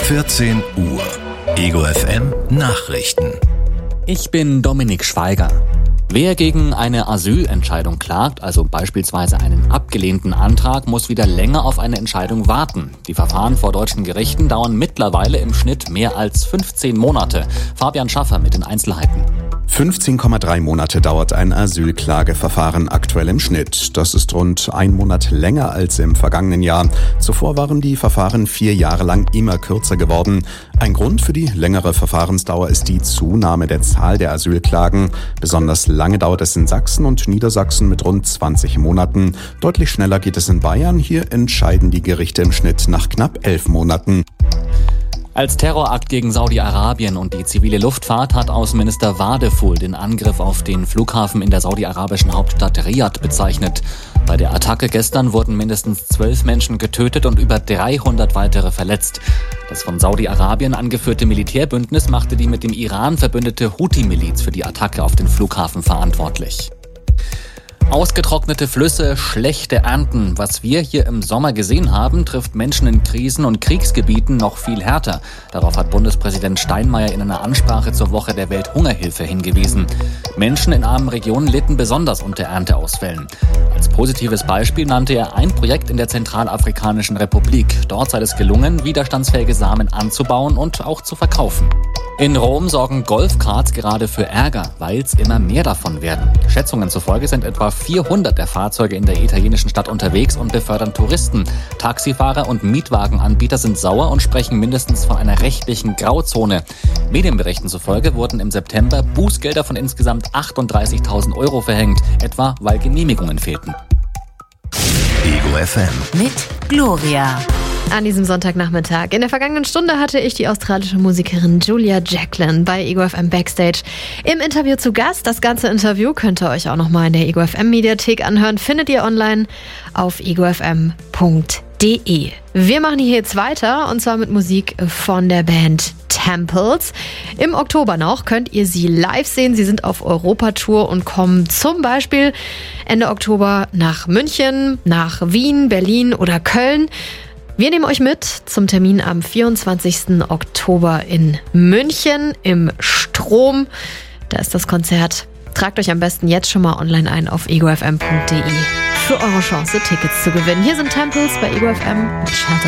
14 Uhr. Ego FM Nachrichten. Ich bin Dominik Schweiger. Wer gegen eine Asylentscheidung klagt, also beispielsweise einen abgelehnten Antrag, muss wieder länger auf eine Entscheidung warten. Die Verfahren vor deutschen Gerichten dauern mittlerweile im Schnitt mehr als 15 Monate. Fabian Schaffer mit den Einzelheiten. 15,3 Monate dauert ein Asylklageverfahren aktuell im Schnitt. Das ist rund 1 Monat länger als im vergangenen Jahr. Zuvor waren die Verfahren 4 Jahre lang immer kürzer geworden. Ein Grund für die längere Verfahrensdauer ist die Zunahme der Zahl der Asylklagen. Besonders lange dauert es in Sachsen und Niedersachsen mit rund 20 Monaten. Deutlich schneller geht es in Bayern. Hier entscheiden die Gerichte im Schnitt nach knapp 11 Monaten. Als Terrorakt gegen Saudi-Arabien und die zivile Luftfahrt hat Außenminister Wadeful den Angriff auf den Flughafen in der saudi-arabischen Hauptstadt Riad bezeichnet. Bei der Attacke gestern wurden mindestens 12 Menschen getötet und über 300 weitere verletzt. Das von Saudi-Arabien angeführte Militärbündnis machte die mit dem Iran verbündete Houthi-Miliz für die Attacke auf den Flughafen verantwortlich. Ausgetrocknete Flüsse, schlechte Ernten. Was wir hier im Sommer gesehen haben, trifft Menschen in Krisen- und Kriegsgebieten noch viel härter. Darauf hat Bundespräsident Steinmeier in einer Ansprache zur Woche der Welthungerhilfe hingewiesen. Menschen in armen Regionen litten besonders unter Ernteausfällen. Als positives Beispiel nannte er ein Projekt in der Zentralafrikanischen Republik. Dort sei es gelungen, widerstandsfähige Samen anzubauen und auch zu verkaufen. In Rom sorgen Golfkarts gerade für Ärger, weil es immer mehr davon werden. Schätzungen zufolge sind etwa 400 der Fahrzeuge in der italienischen Stadt unterwegs und befördern Touristen. Taxifahrer und Mietwagenanbieter sind sauer und sprechen mindestens von einer rechtlichen Grauzone. Medienberichten zufolge wurden im September Bußgelder von insgesamt 38.000 Euro verhängt, etwa weil Genehmigungen fehlten. Ego FM mit Gloria. An diesem Sonntagnachmittag. In der vergangenen Stunde hatte ich die australische Musikerin Julia Jacklin bei Ego FM Backstage im Interview zu Gast. Das ganze Interview könnt ihr euch auch nochmal in der Ego FM Mediathek anhören. Findet ihr online auf egofm.de. Wir machen hier jetzt weiter und zwar mit Musik von der Band Temples. Im Oktober noch könnt ihr sie live sehen. Sie sind auf Europatour und kommen zum Beispiel Ende Oktober nach München, nach Wien, Berlin oder Köln. Wir nehmen euch mit zum Termin am 24. Oktober in München im Strom. Da ist das Konzert. Tragt euch am besten jetzt schon mal online ein auf egofm.de für eure Chance, Tickets zu gewinnen. Hier sind Temples bei Ego FM mit Shelter.